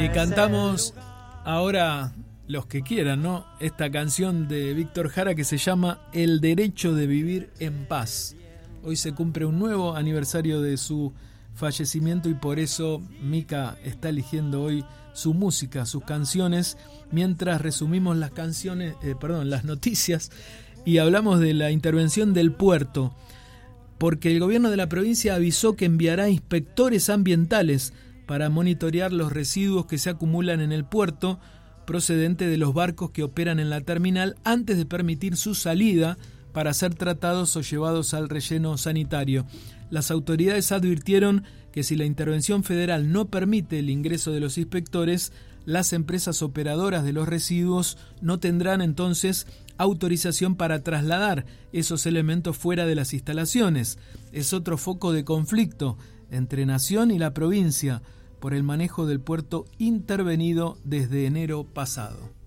Y cantamos ahora, los que quieran, ¿no?, esta canción de Víctor Jara que se llama El derecho de vivir en paz. Hoy se cumple un nuevo aniversario de su fallecimiento y por eso Mica está eligiendo hoy su música, sus canciones, mientras resumimos las noticias y hablamos de la intervención del puerto, porque el gobierno de la provincia avisó que enviará inspectores ambientales para monitorear los residuos que se acumulan en el puerto procedente de los barcos que operan en la terminal antes de permitir su salida para ser tratados o llevados al relleno sanitario. Las autoridades advirtieron que si la intervención federal no permite el ingreso de los inspectores, las empresas operadoras de los residuos no tendrán entonces autorización para trasladar esos elementos fuera de las instalaciones. Es otro foco de conflicto entre Nación y la provincia por el manejo del puerto intervenido desde enero pasado.